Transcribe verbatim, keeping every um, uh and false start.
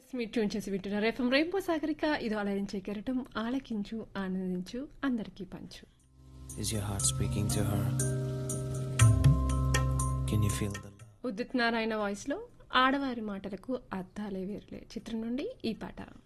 మీరు ట్యూన్ చేసి వింటున్నారు ఎఫ్ఎం రెయిన్బో సాగరిక. ఇది అలరించే కెరటం, ఆలకించు, ఆనందించు, అందరికీ పంచు. Is your heart speaking to her? Can you feel the love? Udit Narayana voice లో ఆడవారి మాటలకు అర్థాలే వేరులే చిత్రం నుండి ఈ పాట.